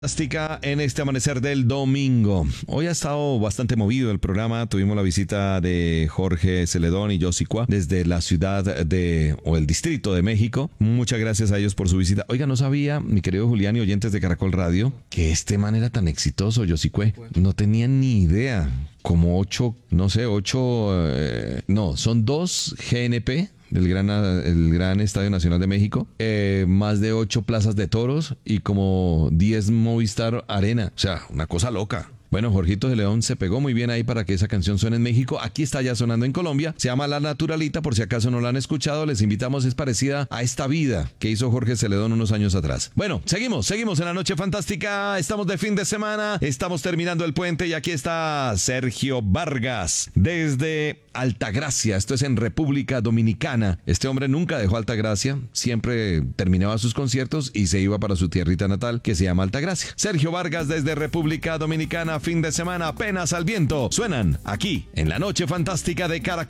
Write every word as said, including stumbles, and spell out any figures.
Fantástica en este amanecer del domingo. Hoy ha estado bastante movido el programa. Tuvimos la visita de Jorge Celedón y Josicua desde la ciudad de o el distrito de México. Muchas gracias a ellos por su visita. Oiga, no sabía, mi querido Julián y oyentes de Caracol Radio, que este man era tan exitoso, Josicue. No tenía ni idea. Como ocho, no sé, ocho, eh, no, son dos G N P del gran, el gran Estadio Nacional de México, eh, más de ocho plazas de toros y como diez Movistar Arena. O sea, una cosa loca. Bueno, Jorgito de León se pegó muy bien ahí para que esa canción suene en México. Aquí está ya sonando en Colombia. Se llama La Naturalita, por si acaso no la han escuchado. Les invitamos, es parecida a Esta Vida que hizo Jorge Celedón unos años atrás. Bueno, seguimos, seguimos en la Noche Fantástica. Estamos de fin de semana, estamos terminando el puente y aquí está Sergio Vargas desde Altagracia. Esto es en República Dominicana. Este hombre nunca dejó Altagracia, siempre terminaba sus conciertos y se iba para su tierrita natal que se llama Altagracia. Sergio Vargas desde República Dominicana. Fin de semana apenas al viento. Suenan aquí en la Noche Fantástica de Caracol.